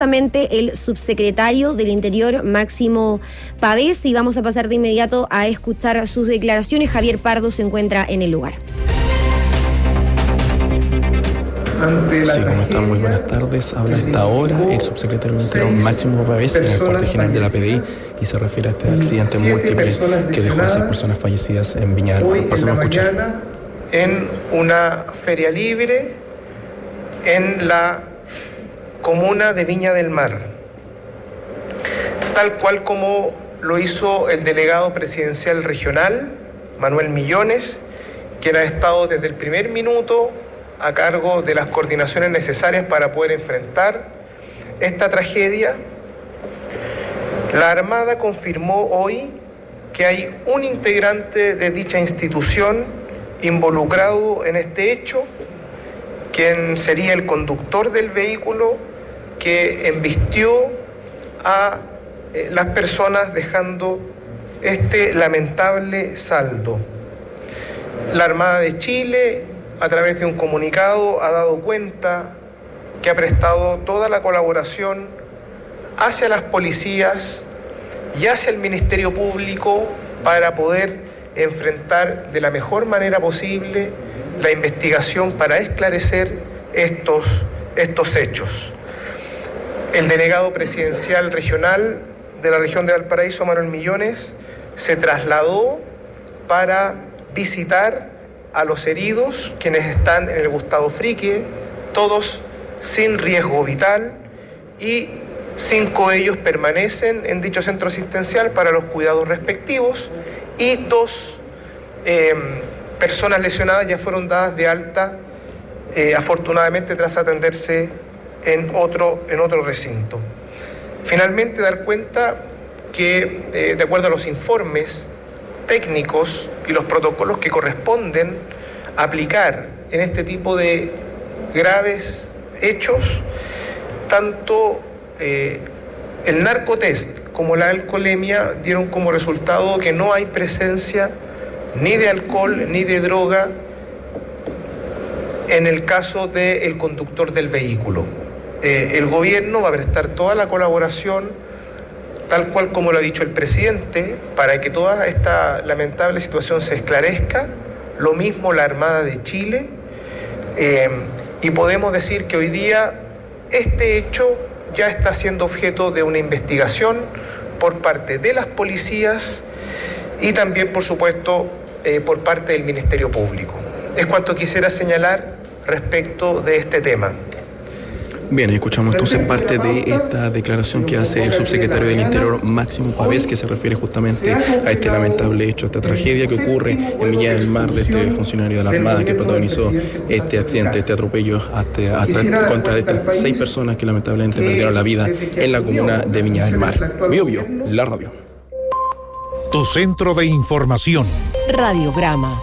el subsecretario del Interior, Máximo Pavés, y vamos a pasar de inmediato a escuchar sus declaraciones. Javier Pardo se encuentra en el lugar. Sí, ¿cómo están? Muy buenas tardes. Habla a esta hora el subsecretario del Interior, Máximo Pavés, en el cuartel general de la PDI, y se refiere a este accidente múltiple que dejó a 6 personas fallecidas en Viña del Mar. Pasemos a escuchar. En una feria libre en la comuna de Viña del Mar, tal cual como lo hizo el delegado presidencial regional, Manuel Millones, quien ha estado desde el primer minuto a cargo de las coordinaciones necesarias para poder enfrentar esta tragedia. La Armada confirmó hoy que hay un integrante de dicha institución involucrado en este hecho, quien sería el conductor del vehículo que embistió a las personas, dejando este lamentable saldo. La Armada de Chile, a través de un comunicado, ha dado cuenta que ha prestado toda la colaboración hacia las policías y hacia el Ministerio Público para poder enfrentar de la mejor manera posible la investigación para esclarecer estos hechos. El delegado presidencial regional de la región de Valparaíso, Manuel Millones, se trasladó para visitar a los heridos, quienes están en el Gustavo Fricke, todos sin riesgo vital, y 5 de ellos permanecen en dicho centro asistencial para los cuidados respectivos, y 2 personas lesionadas ya fueron dadas de alta, afortunadamente, tras atenderse en otro recinto. Finalmente, dar cuenta que, de acuerdo a los informes técnicos y los protocolos que corresponden aplicar en este tipo de graves hechos, tanto el narcotest como la alcoholemia dieron como resultado que no hay presencia ni de alcohol ni de droga en el caso del conductor del vehículo. El gobierno va a prestar toda la colaboración, tal cual como lo ha dicho el presidente, para que toda esta lamentable situación se esclarezca. Lo mismo la Armada de Chile. Y podemos decir que hoy día este hecho ya está siendo objeto de una investigación por parte de las policías y también, por supuesto, por parte del Ministerio Público. Es cuanto quisiera señalar respecto de este tema. Bien, escuchamos entonces parte de esta declaración que hace el subsecretario del Interior, Máximo Pavés, que se refiere justamente a este lamentable hecho, a esta tragedia que ocurre en Viña del Mar, de este funcionario de la Armada que protagonizó este accidente, este atropello contra estas 6 personas que lamentablemente perdieron la vida en la comuna de Viña del Mar. Biobío, la radio. Tu centro de información. Radiograma.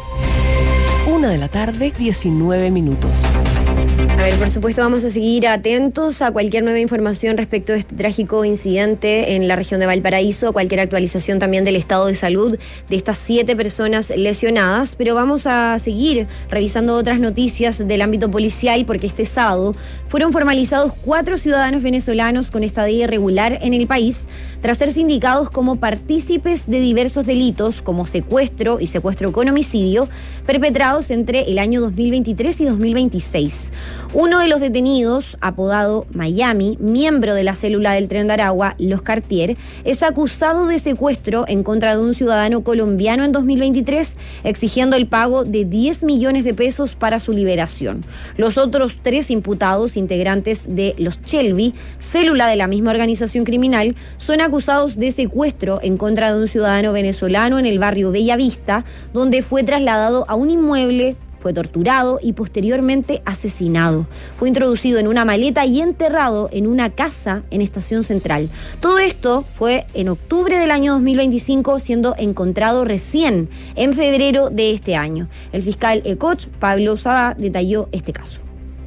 1:19 p.m. A ver, por supuesto, vamos a seguir atentos a cualquier nueva información respecto de este trágico incidente en la región de Valparaíso, cualquier actualización también del estado de salud de estas 7 personas lesionadas, pero vamos a seguir revisando otras noticias del ámbito policial, porque este sábado fueron formalizados 4 ciudadanos venezolanos con estadía irregular en el país, tras ser sindicados como partícipes de diversos delitos como secuestro y secuestro con homicidio perpetrados entre el año 2023 y 2026. Uno de los detenidos, apodado Miami, miembro de la célula del Tren de Aragua, Los Cartier, es acusado de secuestro en contra de un ciudadano colombiano en 2023, exigiendo el pago de 10 millones de pesos para su liberación. Los otros 3 imputados, integrantes de Los Shelby, célula de la misma organización criminal, son acusados de secuestro en contra de un ciudadano venezolano en el barrio Bellavista, donde fue trasladado a un inmueble, fue torturado y posteriormente asesinado. Fue introducido en una maleta y enterrado en una casa en Estación Central. Todo esto fue en octubre del año 2025, siendo encontrado recién en febrero de este año. El fiscal Ecoch, Pablo Sabá, detalló este caso.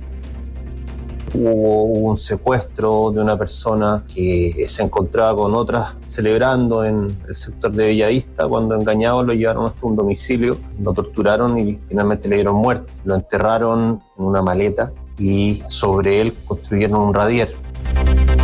Hubo un secuestro de una persona que se encontraba con otras celebrando en el sector de Bellavista. Cuando engañados lo llevaron hasta un domicilio, lo torturaron y finalmente le dieron muerte. Lo enterraron en una maleta y sobre él construyeron un radier.